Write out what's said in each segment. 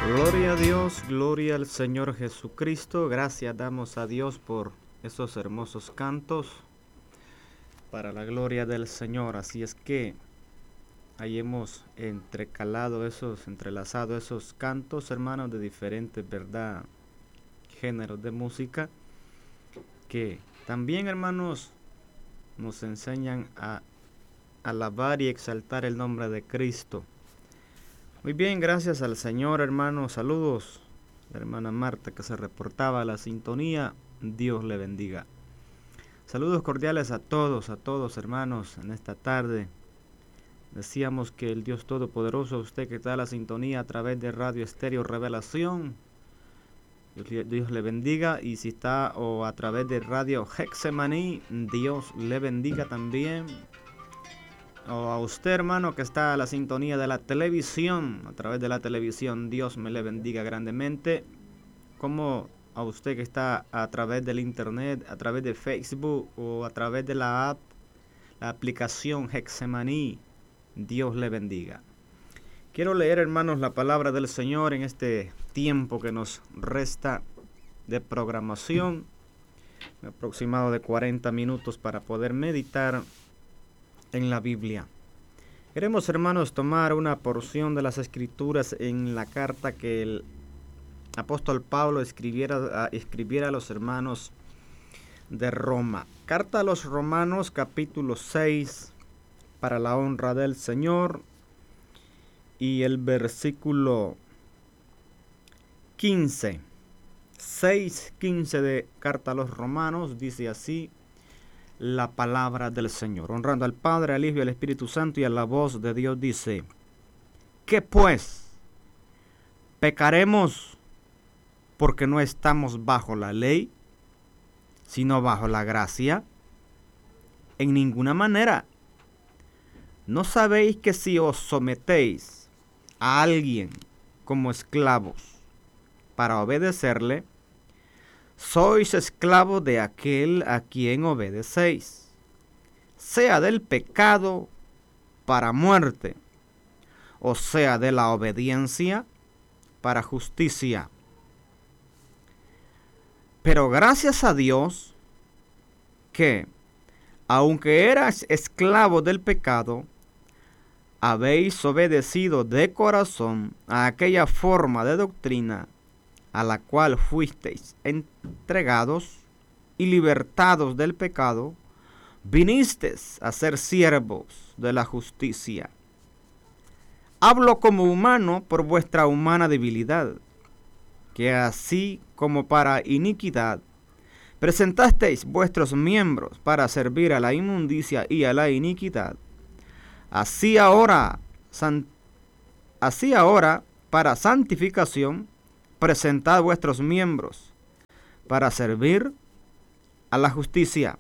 Gloria a Dios, gloria al Señor Jesucristo. Gracias damos a Dios por esos hermosos cantos para la gloria del Señor. Así es que ahí hemos entrelazado esos cantos, hermanos, de diferentes, ¿verdad?, géneros de música que también, hermanos, nos enseñan a alabar y exaltar el nombre de Cristo. Muy bien, gracias al Señor, hermanos. Saludos, la hermana Marta que se reportaba a la sintonía. Dios le bendiga. Saludos cordiales a todos, hermanos, en esta tarde. Decíamos que el Dios Todopoderoso, usted que está a la sintonía a través de Radio Estéreo Revelación, Dios le bendiga. Y si está o a través de Radio Hexemaní, Dios le bendiga también. O a usted, hermano, que está a la sintonía de la televisión, a través de la televisión, Dios me le bendiga grandemente. Como a usted que está a través del internet, a través de Facebook o a través de la aplicación Hexemaní, Dios le bendiga. Quiero leer, hermanos, la palabra del Señor en este tiempo que nos resta de programación, un aproximado de 40 minutos para poder meditar en la Biblia. Queremos, hermanos, tomar una porción de las Escrituras en la carta que el apóstol Pablo escribiera a los hermanos de Roma. Carta a los Romanos, capítulo 6, para la honra del Señor, y el versículo 15, 6:15 de carta a los Romanos, dice así la palabra del Señor. Honrando al Padre, al Hijo y al Espíritu Santo, y a la voz de Dios dice: ¿qué pues? ¿Pecaremos porque no estamos bajo la ley, sino bajo la gracia? En ninguna manera. ¿No sabéis que si os sometéis a alguien como esclavos para obedecerle, sois esclavos de aquel a quien obedecéis, sea del pecado para muerte, o sea de la obediencia para justicia? Pero gracias a Dios que, aunque eras esclavos del pecado, habéis obedecido de corazón a aquella forma de doctrina a la cual fuisteis entregados, y libertados del pecado, vinisteis a ser siervos de la justicia. Hablo como humano por vuestra humana debilidad, que así como para iniquidad presentasteis vuestros miembros para servir a la inmundicia y a la iniquidad, así ahora para santificación presentad vuestros miembros para servir a la justicia.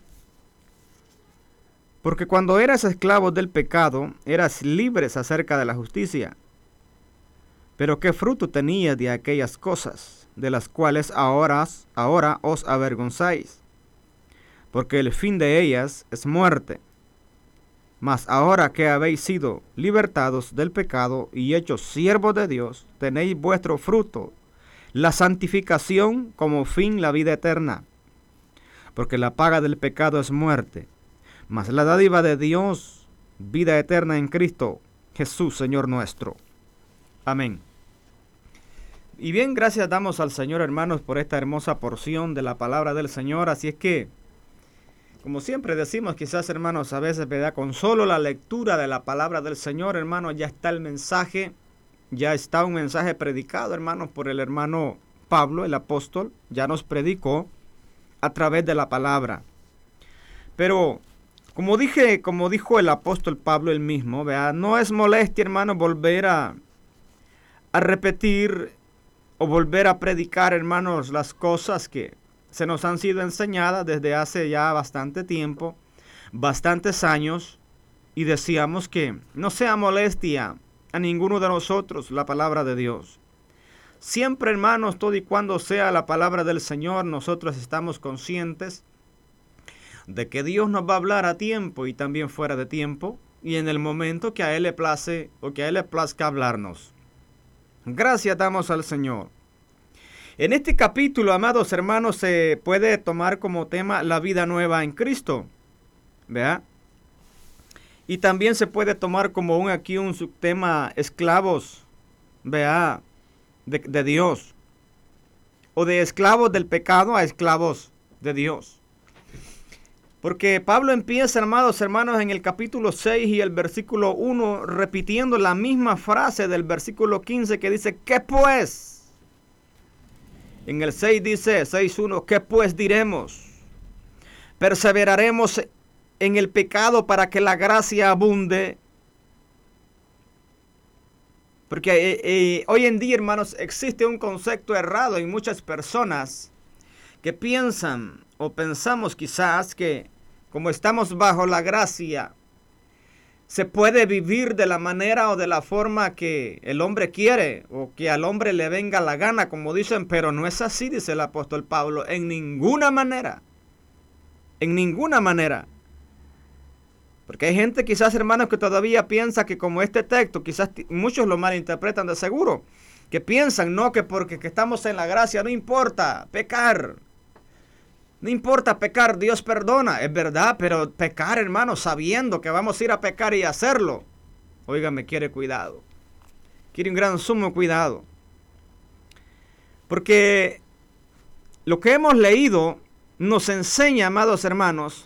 Porque cuando eras esclavos del pecado, eras libres acerca de la justicia. Pero ¿qué fruto tenías de aquellas cosas, de las cuales ahora os avergonzáis? Porque el fin de ellas es muerte. Mas ahora que habéis sido libertados del pecado y hechos siervos de Dios, tenéis vuestro fruto, la santificación, como fin la vida eterna. Porque la paga del pecado es muerte, mas la dádiva de Dios, vida eterna en Cristo Jesús, Señor nuestro. Amén. Y bien, gracias damos al Señor, hermanos, por esta hermosa porción de la palabra del Señor. Así es que, como siempre decimos, quizás, hermanos, a veces, ¿verdad?, con solo la lectura de la palabra del Señor, hermanos, ya está el mensaje, ya está un mensaje predicado, hermanos, por el hermano Pablo, el apóstol, ya nos predicó a través de la palabra. Pero, como dijo el apóstol Pablo él mismo, ¿verdad?, no es molestia, hermanos, volver a repetir o volver a predicar, hermanos, las cosas que se nos han sido enseñadas desde hace ya bastante tiempo, bastantes años, y decíamos que no sea molestia a ninguno de nosotros la palabra de Dios. Siempre, hermanos, todo y cuando sea la palabra del Señor, nosotros estamos conscientes de que Dios nos va a hablar a tiempo y también fuera de tiempo, y en el momento que a Él le place o que a Él le plazca hablarnos. Gracias damos al Señor. En este capítulo, amados hermanos, se puede tomar como tema la vida nueva en Cristo. ¿Verdad? Y también se puede tomar como un subtema esclavos, ¿verdad? De Dios. O de esclavos del pecado a esclavos de Dios. Porque Pablo empieza, amados hermanos, en el capítulo 6 y el versículo 1, repitiendo la misma frase del versículo 15 que dice, ¿qué pues? En el 6 dice, 6.1, ¿qué pues diremos? ¿Perseveraremos en el pecado para que la gracia abunde? Porque hoy en día, hermanos, existe un concepto errado en muchas personas que piensan o pensamos quizás que como estamos bajo la gracia, se puede vivir de la manera o de la forma que el hombre quiere o que al hombre le venga la gana, como dicen, pero no es así, dice el apóstol Pablo, en ninguna manera. En ninguna manera. Porque hay gente quizás, hermanos, que todavía piensa que como este texto, quizás muchos lo malinterpretan de seguro, que piensan, no, que porque que estamos en la gracia no importa pecar. No importa pecar, Dios perdona, es verdad, pero pecar, hermano, sabiendo que vamos a ir a pecar y hacerlo, óigame, quiere cuidado. Quiere un gran sumo cuidado. Porque lo que hemos leído nos enseña, amados hermanos,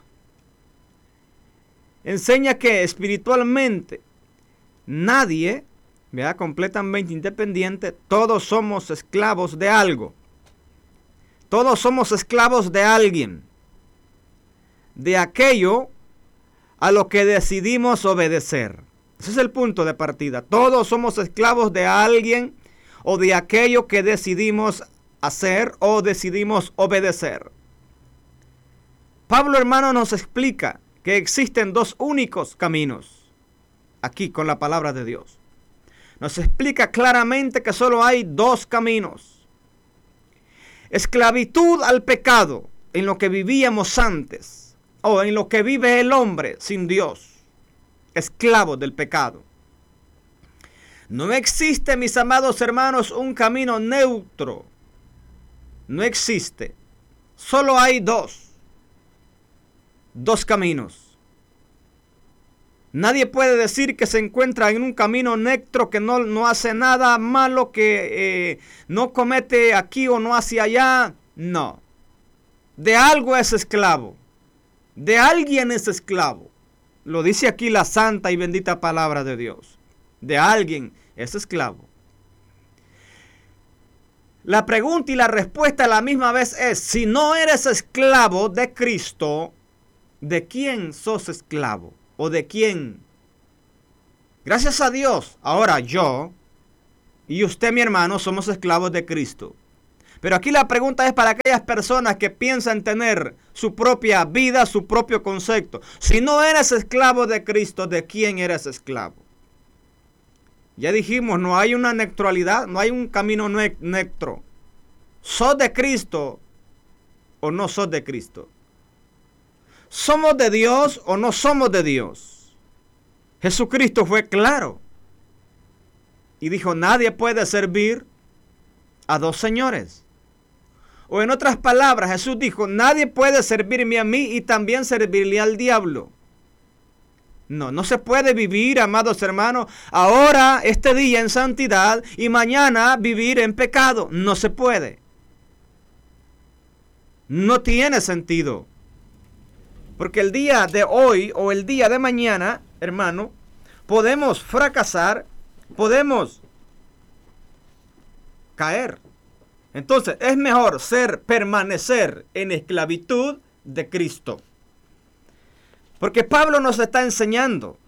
enseña que espiritualmente nadie, vea, completamente independiente, todos somos esclavos de algo. Todos somos esclavos de alguien, de aquello a lo que decidimos obedecer. Ese es el punto de partida. Todos somos esclavos de alguien o de aquello que decidimos hacer o decidimos obedecer. Pablo, hermano, nos explica que existen dos únicos caminos aquí con la palabra de Dios. Nos explica claramente que solo hay dos caminos. Esclavitud al pecado, en lo que vivíamos antes, o en lo que vive el hombre sin Dios, esclavo del pecado. No existe, mis amados hermanos, un camino neutro. No existe. Solo hay dos caminos. Nadie puede decir que se encuentra en un camino neutro, que no hace nada malo, que no comete aquí o no hace allá. No. De algo es esclavo. De alguien es esclavo. Lo dice aquí la santa y bendita palabra de Dios. De alguien es esclavo. La pregunta y la respuesta a la misma vez es, si no eres esclavo de Cristo, ¿de quién sos esclavo? ¿O de quién? Gracias a Dios, ahora yo y usted, mi hermano, somos esclavos de Cristo. Pero aquí la pregunta es para aquellas personas que piensan tener su propia vida, su propio concepto. Si no eres esclavo de Cristo, ¿de quién eres esclavo? Ya dijimos, no hay una neutralidad, no hay un camino neutro. ¿Sos de Cristo o no sos de Cristo? ¿Somos de Dios o no somos de Dios? Jesucristo fue claro y dijo, nadie puede servir a dos señores. O en otras palabras, Jesús dijo, nadie puede servirme a mí y también servirle al diablo. No se puede vivir, amados hermanos, ahora, este día en santidad y mañana vivir en pecado. No se puede. No tiene sentido. Porque el día de hoy o el día de mañana, hermano, podemos fracasar, podemos caer. Entonces, es mejor permanecer en esclavitud de Cristo. Porque Pablo nos está enseñando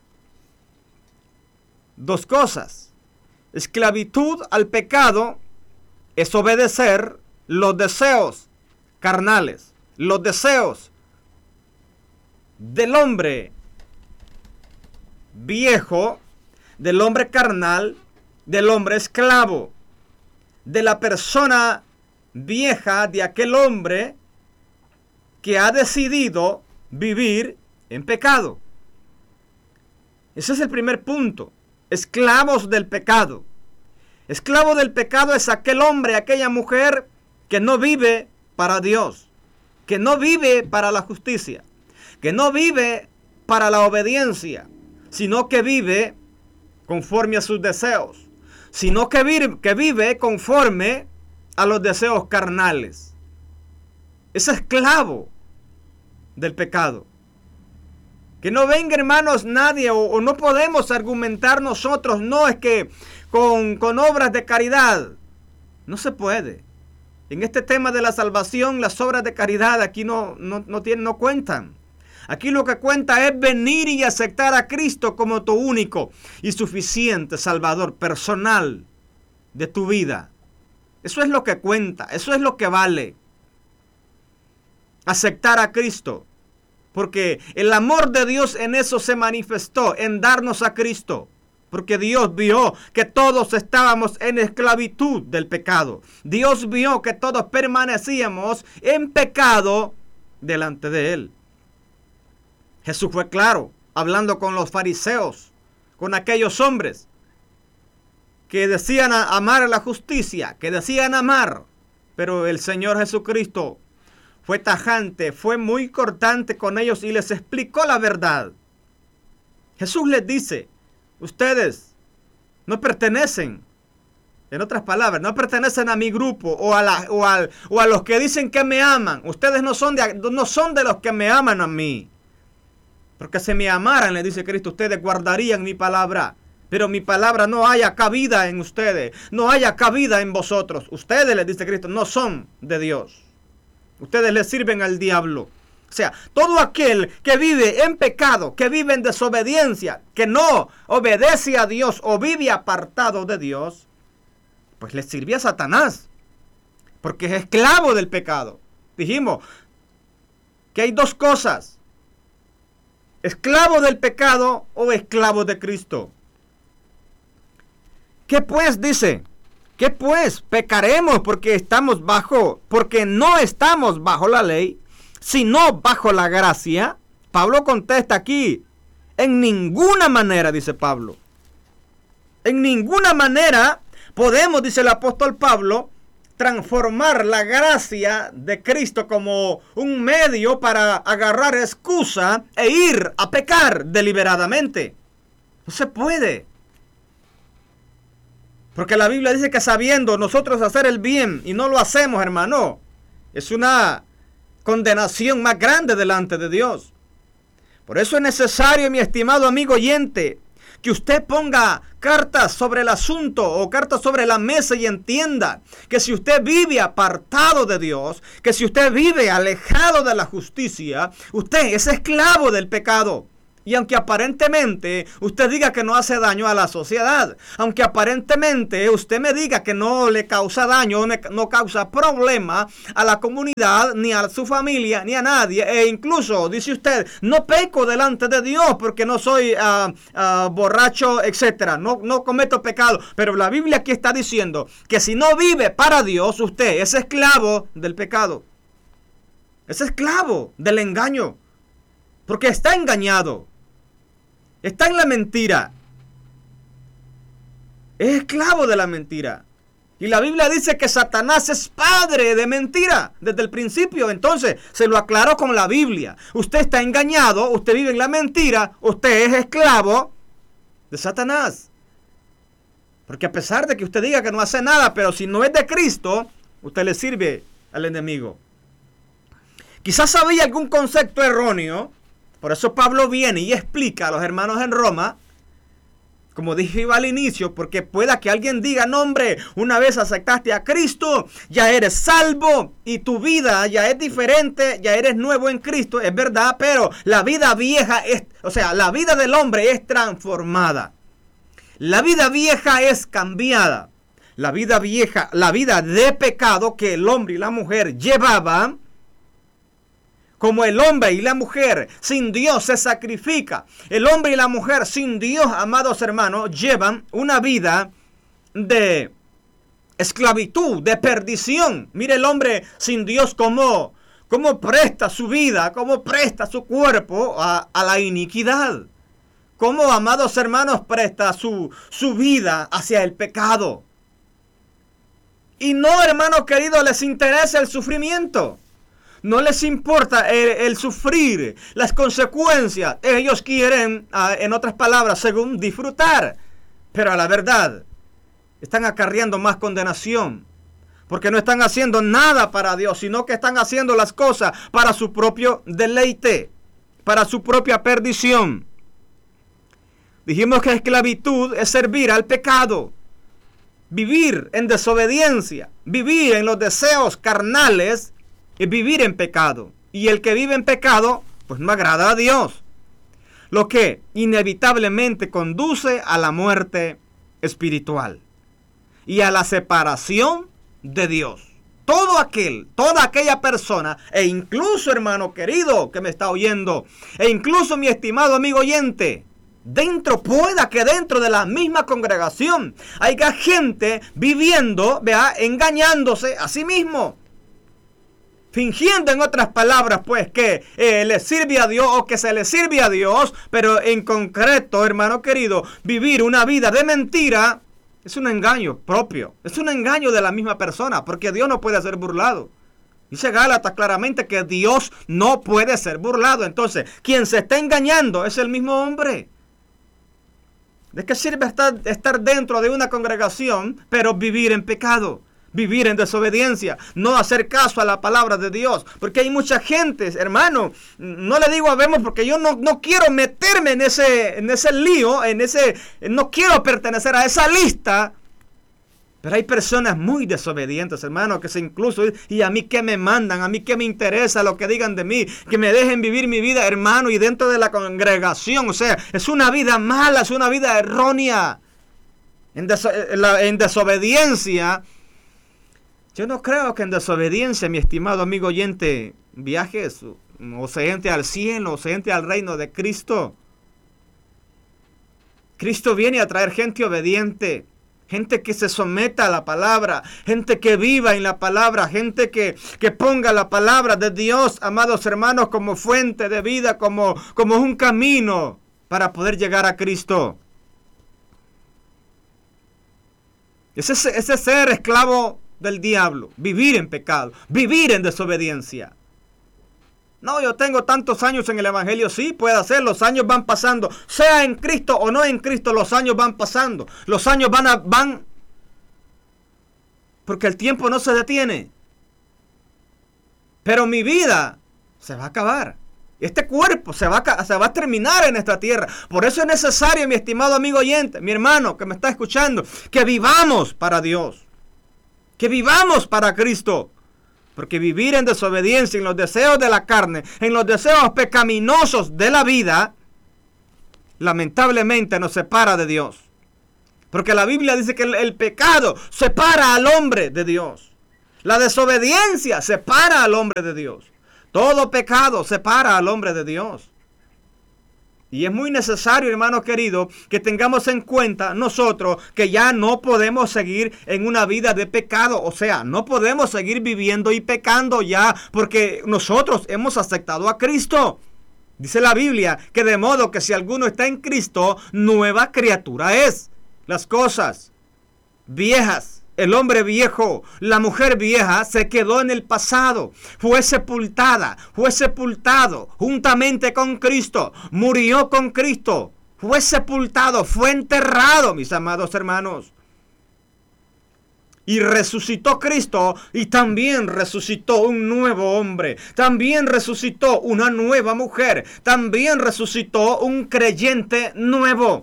dos cosas. Esclavitud al pecado es obedecer los deseos carnales, los deseos del hombre viejo, del hombre carnal, del hombre esclavo, de la persona vieja, de aquel hombre que ha decidido vivir en pecado. Ese es el primer punto. Esclavos del pecado. Esclavo del pecado es aquel hombre, aquella mujer que no vive para Dios, que no vive para la justicia, que no vive para la obediencia, sino que vive conforme a sus deseos, sino que vive conforme a los deseos carnales. Es esclavo del pecado. Que no venga, hermanos, nadie, o no podemos argumentar nosotros, no, es que con obras de caridad. No se puede. En este tema de la salvación, las obras de caridad aquí no cuentan. Aquí lo que cuenta es venir y aceptar a Cristo como tu único y suficiente Salvador personal de tu vida. Eso es lo que cuenta, eso es lo que vale. Aceptar a Cristo. Porque el amor de Dios en eso se manifestó, en darnos a Cristo. Porque Dios vio que todos estábamos en esclavitud del pecado. Dios vio que todos permanecíamos en pecado delante de Él. Jesús fue claro, hablando con los fariseos, con aquellos hombres que decían amar la justicia, que decían amar. Pero el Señor Jesucristo fue tajante, fue muy cortante con ellos y les explicó la verdad. Jesús les dice, ustedes no pertenecen, en otras palabras, no pertenecen a mi grupo o a los que dicen que me aman. Ustedes no son de los que me aman a mí. Porque si me amaran, le dice Cristo, ustedes guardarían mi palabra. Pero mi palabra no haya cabida en ustedes, no haya cabida en vosotros. Ustedes, les dice Cristo, no son de Dios. Ustedes le sirven al diablo. O sea, todo aquel que vive en pecado, que vive en desobediencia, que no obedece a Dios o vive apartado de Dios, pues le sirve a Satanás. Porque es esclavo del pecado. Dijimos que hay dos cosas. Esclavo del pecado o esclavo de Cristo. ¿Qué pues dice? ¿Qué pues? Pecaremos porque no estamos bajo la ley, sino bajo la gracia. Pablo contesta aquí, en ninguna manera, dice Pablo. En ninguna manera podemos, dice el apóstol Pablo, transformar la gracia de Cristo como un medio para agarrar excusa e ir a pecar deliberadamente. No se puede. Porque la Biblia dice que sabiendo nosotros hacer el bien y no lo hacemos, hermano, es una condenación más grande delante de Dios. Por eso es necesario, mi estimado amigo oyente, que usted ponga cartas sobre el asunto o cartas sobre la mesa y entienda que si usted vive apartado de Dios, que si usted vive alejado de la justicia, usted es esclavo del pecado. Y aunque aparentemente usted diga que no hace daño a la sociedad, aunque aparentemente usted me diga que no le causa daño, no causa problema a la comunidad, ni a su familia, ni a nadie, e incluso dice usted, no peco delante de Dios porque no soy borracho, etcétera, no cometo pecado, pero la Biblia aquí está diciendo que si no vive para Dios, usted es esclavo del pecado, es esclavo del engaño, porque está engañado. Está en la mentira. Es esclavo de la mentira. Y la Biblia dice que Satanás es padre de mentira desde el principio. Entonces, se lo aclaró con la Biblia. Usted está engañado, usted vive en la mentira, usted es esclavo de Satanás. Porque a pesar de que usted diga que no hace nada, pero si no es de Cristo, usted le sirve al enemigo. Quizás había algún concepto erróneo. Por eso Pablo viene y explica a los hermanos en Roma, como dije al inicio, porque pueda que alguien diga, no hombre, una vez aceptaste a Cristo, ya eres salvo y tu vida ya es diferente, ya eres nuevo en Cristo, es verdad, pero la vida vieja la vida del hombre es transformada. La vida vieja es cambiada. La vida vieja, la vida de pecado que el hombre y la mujer llevaban, como el hombre y la mujer sin Dios se sacrifica. El hombre y la mujer sin Dios, amados hermanos, llevan una vida de esclavitud, de perdición. Mire el hombre sin Dios cómo presta su vida, cómo presta su cuerpo a la iniquidad. Cómo, amados hermanos, presta su vida hacia el pecado. Y no, hermano querido, les interesa el sufrimiento. No les importa el sufrir, las consecuencias. Ellos quieren, en otras palabras, según disfrutar. Pero a la verdad, están acarreando más condenación. Porque no están haciendo nada para Dios, sino que están haciendo las cosas para su propio deleite, para su propia perdición. Dijimos que esclavitud es servir al pecado. Vivir en desobediencia, vivir en los deseos carnales, es vivir en pecado. Y el que vive en pecado, pues no agrada a Dios. Lo que inevitablemente conduce a la muerte espiritual y a la separación de Dios. Toda aquella persona, e incluso hermano querido que me está oyendo, e incluso mi estimado amigo oyente, pueda que dentro de la misma congregación haya gente viviendo, engañándose a sí mismo. Fingiendo, en otras palabras, pues, que le sirve a Dios o que se le sirve a Dios, pero en concreto, hermano querido, vivir una vida de mentira es un engaño propio, es un engaño de la misma persona, porque Dios no puede ser burlado. Dice Gálatas claramente que Dios no puede ser burlado. Entonces, quien se está engañando es el mismo hombre. ¿De qué sirve estar dentro de una congregación, pero vivir en pecado? Vivir en desobediencia, no hacer caso a la palabra de Dios. Porque hay mucha gente, hermano, no le digo habemos porque yo no quiero meterme en ese lío, no quiero pertenecer a esa lista. Pero hay personas muy desobedientes, hermano, que incluso, y a mí qué me mandan, a mí qué me interesa lo que digan de mí, que me dejen vivir mi vida, hermano, y dentro de la congregación. O sea, es una vida mala, es una vida errónea. En desobediencia. Yo no creo que en desobediencia, mi estimado amigo oyente, viajes o se entre al cielo, o se entre al reino de Cristo. Cristo viene a traer gente obediente, gente que se someta a la palabra, gente que viva en la palabra, gente que ponga la palabra de Dios, amados hermanos, como fuente de vida, como un camino para poder llegar a Cristo. Ese ser esclavo del diablo, vivir en pecado, vivir en desobediencia. No, yo tengo tantos años en el evangelio. Sí, puede ser, los años van pasando, sea en Cristo o no en Cristo, los años van pasando, los años van, porque el tiempo no se detiene. Pero mi vida se va a acabar. Este cuerpo se va a terminar en esta tierra. Por eso es necesario, mi estimado amigo oyente, mi hermano que me está escuchando, que vivamos para Dios. Que vivamos para Cristo. Porque vivir en desobediencia, en los deseos de la carne, en los deseos pecaminosos de la vida, lamentablemente nos separa de Dios. Porque la Biblia dice que el pecado separa al hombre de Dios. La desobediencia separa al hombre de Dios. Todo pecado separa al hombre de Dios. Y es muy necesario, hermano querido, que tengamos en cuenta nosotros que ya no podemos seguir en una vida de pecado. O sea, no podemos seguir viviendo y pecando ya porque nosotros hemos aceptado a Cristo. Dice la Biblia que de modo que si alguno está en Cristo, nueva criatura es. Las cosas viejas, el hombre viejo, la mujer vieja se quedó en el pasado, fue sepultado juntamente con Cristo, murió con Cristo, fue sepultado, fue enterrado, mis amados hermanos. Y resucitó Cristo y también resucitó un nuevo hombre, también resucitó una nueva mujer, también resucitó un creyente nuevo.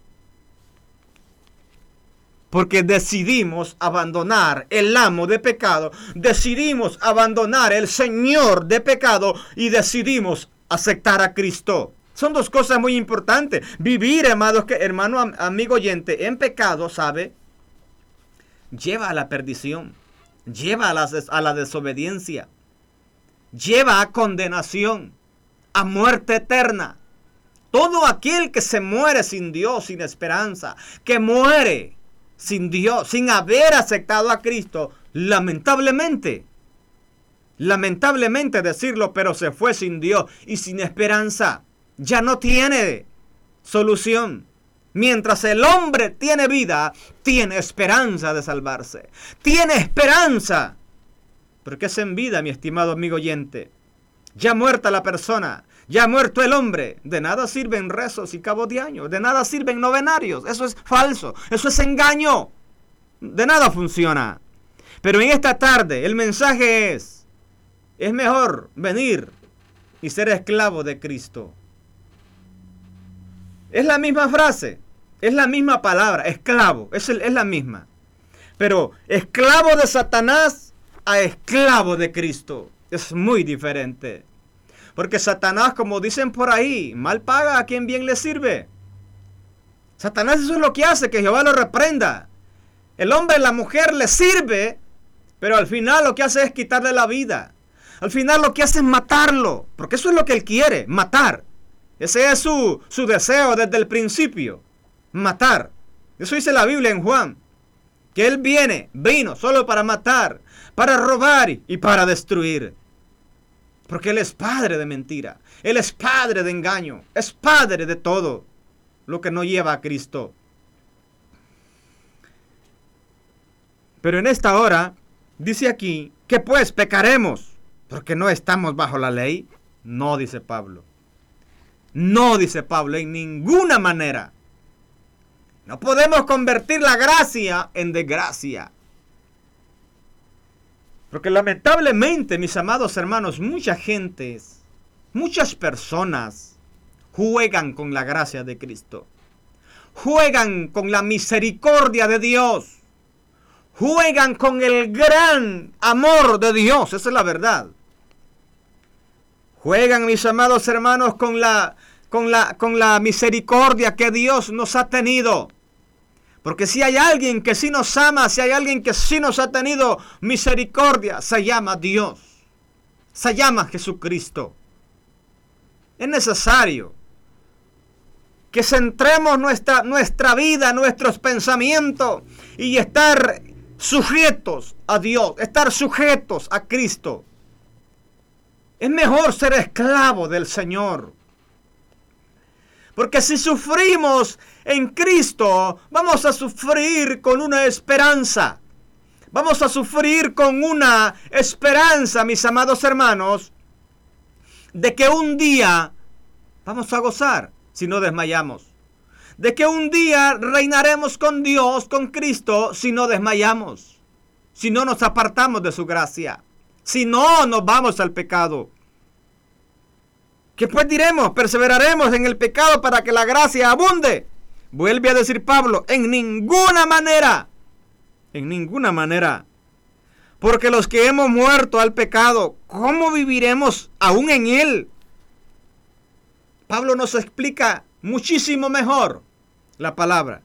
Porque decidimos abandonar el amo de pecado, decidimos abandonar el señor de pecado y decidimos aceptar a Cristo. Son dos cosas muy importantes. Vivir, hermano, amigo oyente, en pecado, ¿sabe? Lleva a la perdición, lleva a la desobediencia, lleva a condenación, a muerte eterna. Todo aquel que se muere sin Dios, sin esperanza, que muere sin Dios, sin haber aceptado a Cristo, lamentablemente decirlo, pero se fue sin Dios y sin esperanza. Ya no tiene solución, Mientras el hombre tiene vida, tiene esperanza de salvarse. Tiene esperanza. Porque es en vida, mi estimado amigo oyente. Ya muerta la persona, ya muerto el hombre, de nada sirven rezos y cabos de año, de nada sirven novenarios. Eso es falso, eso es engaño. De nada funciona. Pero en esta tarde el mensaje es mejor venir y ser esclavo de Cristo. Es la misma frase, es la misma palabra, esclavo, es la misma. Pero esclavo de Satanás a esclavo de Cristo es muy diferente. Porque Satanás, como dicen por ahí, mal paga a quien bien le sirve. Satanás eso es lo que hace, que Jehová lo reprenda. El hombre y la mujer le sirve, pero al final lo que hace es quitarle la vida. Al final lo que hace es matarlo, porque eso es lo que él quiere, matar. Ese es su deseo desde el principio, matar. Eso dice la Biblia en Juan, que él vino solo para matar, para robar y para destruir. Porque él es padre de mentira, él es padre de engaño, es padre de todo lo que no lleva a Cristo. Pero en esta hora, dice aquí, que pues pecaremos, porque no estamos bajo la ley. No, dice Pablo. No, dice Pablo, en ninguna manera. No podemos convertir la gracia en desgracia. Porque lamentablemente, mis amados hermanos, muchas personas juegan con la gracia de Cristo. Juegan con la misericordia de Dios. Juegan con el gran amor de Dios. Esa es la verdad. Juegan, mis amados hermanos, con la misericordia que Dios nos ha tenido. Porque si hay alguien que sí nos ama, si hay alguien que sí nos ha tenido misericordia, se llama Dios. Se llama Jesucristo. Es necesario que centremos nuestra vida, nuestros pensamientos y estar sujetos a Dios, estar sujetos a Cristo. Es mejor ser esclavo del Señor. Porque si sufrimos en Cristo, vamos a sufrir con una esperanza. Vamos a sufrir con una esperanza, mis amados hermanos, de que un día vamos a gozar si no desmayamos. De que un día reinaremos con Dios, con Cristo, si no desmayamos. Si no nos apartamos de su gracia. Si no nos vamos al pecado. ¿Qué pues diremos? ¿Perseveraremos en el pecado para que la gracia abunde? Vuelve a decir Pablo, en ninguna manera. En ninguna manera. Porque los que hemos muerto al pecado, ¿cómo viviremos aún en él? Pablo nos explica muchísimo mejor la palabra.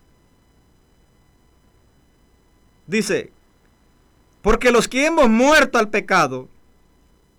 Dice, porque los que hemos muerto al pecado,